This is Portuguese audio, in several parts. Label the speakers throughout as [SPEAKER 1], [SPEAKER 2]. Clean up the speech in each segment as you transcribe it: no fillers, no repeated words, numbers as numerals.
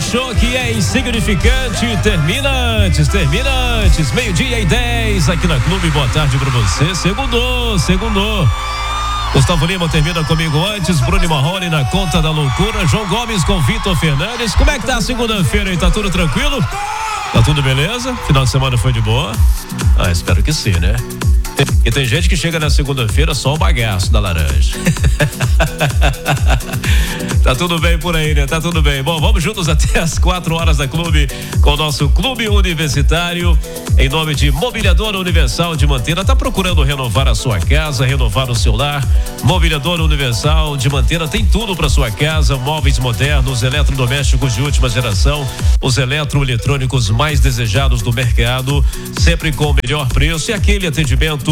[SPEAKER 1] achou que é insignificante? Terminantes, 12:10 aqui na Clube. Boa tarde pra você. Segundou. Gustavo Lima termina comigo antes, Bruno Marrone na conta da loucura, João Gomes com Vitor Fernandes. Como é que tá a segunda-feira aí? Tá tudo tranquilo? Tá tudo beleza? Final de semana foi de boa? Espero que sim, né? E tem gente que chega na segunda-feira só o bagaço da laranja. Tá tudo bem por aí, né? Tá tudo bem. Bom, vamos juntos até as 4 horas da Clube com o nosso Clube Universitário. Em nome de Mobiliadora Universal de Manteira. Tá procurando renovar a sua casa, renovar o seu lar? Mobiliadora Universal de Manteira tem tudo para sua casa: móveis modernos, eletrodomésticos de última geração, os eletroeletrônicos mais desejados do mercado, sempre com o melhor preço e aquele atendimento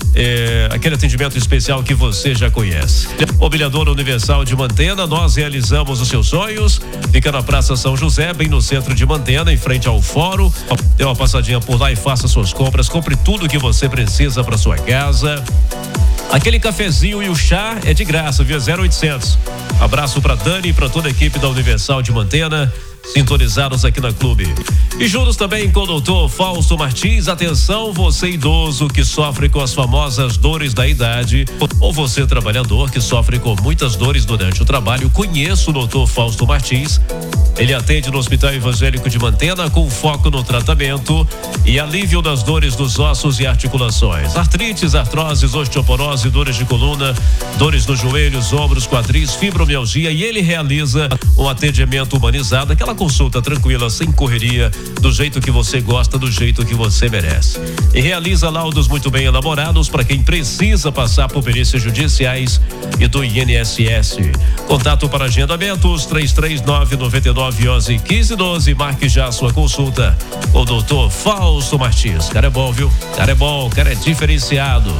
[SPEAKER 1] especial que você já conhece. Mobiliadora Universal de Manteira, nós realizamos os seus sonhos. Fica na Praça São José, bem no centro de Manteira, em frente ao Fórum. Dê uma passadinha por lá e faça suas compras. Compre tudo que você precisa para sua casa. Aquele cafezinho e o chá é de graça, via 0800. Abraço para Dani e para toda a equipe da Universal de Manteira, sintonizados aqui na Clube. E juntos também com o doutor Fausto Martins. Atenção, você idoso que sofre com as famosas dores da idade, ou você trabalhador que sofre com muitas dores durante o trabalho, conheça o doutor Fausto Martins. Ele atende no Hospital Evangélico de Manteira com foco no tratamento e alívio das dores dos ossos e articulações, artrites, artroses, osteoporose, dores de coluna, dores nos joelhos, ombros, quadris, fibromialgia, e ele realiza um atendimento humanizado, aquela consulta tranquila, sem correria, do jeito que você gosta, do jeito que você merece. E realiza laudos muito bem elaborados para quem precisa passar por perícias judiciais e do INSS. Contato para agendamentos 339-99-11-1512. Marque já a sua consulta com o doutor Fausto Martins. Cara é bom, viu? Cara é bom, cara é diferenciado.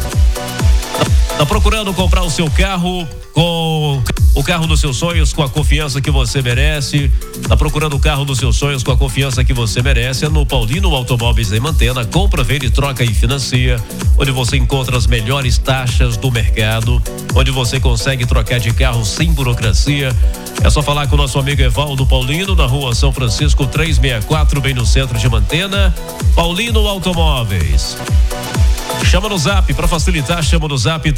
[SPEAKER 1] Tá procurando comprar o seu carro com o carro dos seus sonhos, com a confiança que você merece? Tá procurando o carro dos seus sonhos com a confiança que você merece? É no Paulino Automóveis em Manteira. Compra, vende, troca e financia, onde você encontra as melhores taxas do mercado, onde você consegue trocar de carro sem burocracia. É só falar com o nosso amigo Evaldo Paulino, na Rua São Francisco 364, bem no centro de Manteira. Paulino Automóveis. Chama no Zap, para facilitar, chama no Zap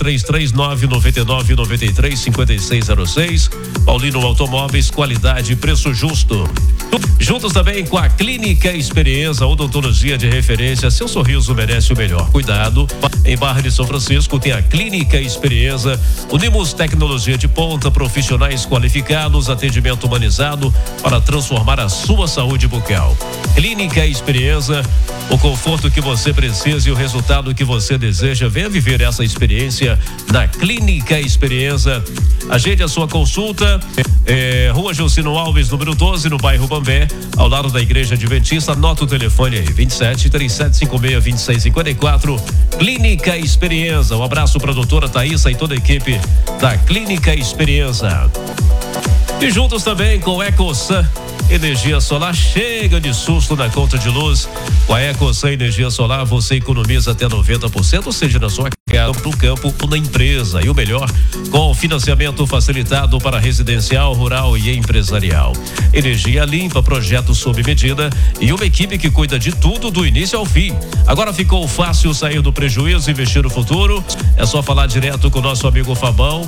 [SPEAKER 1] 339-99-93-5606. Paulino Automóveis, qualidade e preço justo. Juntos também com a Clínica Experiência, odontologia de referência. Seu sorriso merece o melhor cuidado. Em Barra de São Francisco tem a Clínica Experiência. Unimos tecnologia de ponta, profissionais qualificados, atendimento humanizado para transformar a sua saúde bucal. Clínica Experiência, o conforto que você precisa e o resultado que você deseja. Venha viver essa experiência na Clínica Experiência. Agende a sua consulta. Rua Gilcino Alves, número 12, no bairro Bambé, ao lado da Igreja Adventista. Anota o telefone aí, 27-3756-2654. Clínica Experiência. Um abraço para a doutora Thaísa e toda a equipe da Clínica Experiência. E juntos também com o EcoSan Energia Solar. Chega de susto na conta de luz. Com a EcoSan Energia Solar você economiza até 90%, seja na sua casa, no campo ou na empresa. E o melhor, com financiamento facilitado para residencial, rural e empresarial. Energia limpa, projeto sob medida e uma equipe que cuida de tudo do início ao fim. Agora ficou fácil sair do prejuízo e investir no futuro. É só falar direto com o nosso amigo Fabão.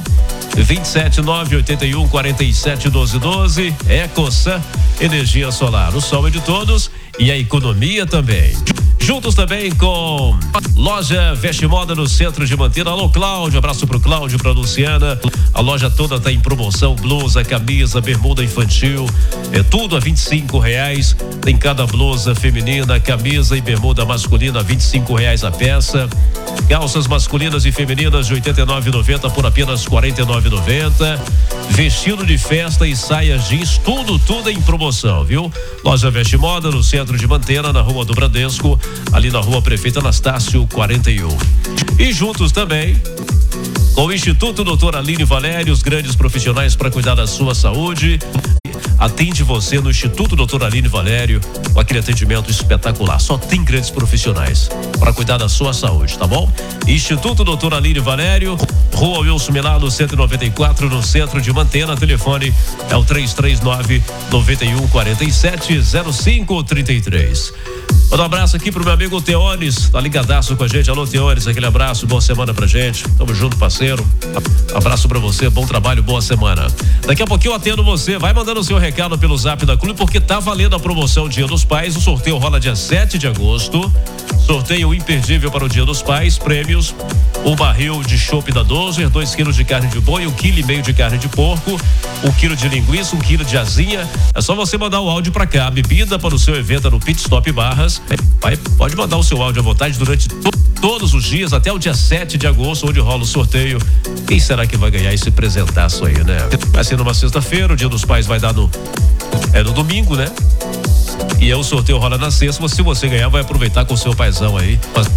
[SPEAKER 1] 27981471212. EcoSan Energia Solar. O sol é de todos e a economia também. Juntos também com Loja Veste Moda no centro de Manteira. Alô, Cláudio, abraço pro Cláudio, pra Luciana. A loja toda tá em promoção, blusa, camisa, bermuda infantil, é tudo a R$25. Tem cada blusa feminina, camisa e bermuda masculina a R$25 a peça. Calças masculinas e femininas de R$89,90 por apenas R$49,90. Vestido de festa e saias jeans, tudo em promoção, viu? Loja Veste Moda no centro de Manteira, na Rua do Bradesco, ali na Rua Prefeito Anastácio 41. E juntos também com o Instituto Doutor Aline Valério, os grandes profissionais para cuidar da sua saúde. atende você no Instituto Doutor Aline Valério, com aquele atendimento espetacular. Só tem grandes profissionais para cuidar da sua saúde, tá bom? Instituto Doutor Aline Valério, Rua Wilson Milano, 194, no centro de Mantena. Telefone é o 339-9147-0533. Manda um abraço aqui pro meu amigo Teones, tá ligadaço com a gente. Alô, Teones, aquele abraço, boa semana pra gente. Tamo junto, parceiro. Abraço pra você, bom trabalho, boa semana. Daqui a pouquinho eu atendo você. Vai mandando o seu recado pelo Zap da Clube, porque tá valendo a promoção Dia dos Pais. O sorteio rola dia 7 de agosto. Sorteio imperdível para o Dia dos Pais. Prêmios: um barril de chopp da Dozer, 2 quilos de carne de boi, 1,5 kg de carne de porco, 1 quilo de linguiça, 1 quilo de asinha. É só você mandar o áudio pra cá. A bebida para o seu evento no Pit Stop Barras. Pode mandar o seu áudio à vontade durante todos os dias, até o dia 7 de agosto, onde rola o sorteio. Quem será que vai ganhar esse presentaço aí, né? Vai ser numa sexta-feira, o Dia dos Pais vai dar no domingo, né? E aí o sorteio rola na sexta. Se você ganhar, vai aproveitar com o seu paizão aí.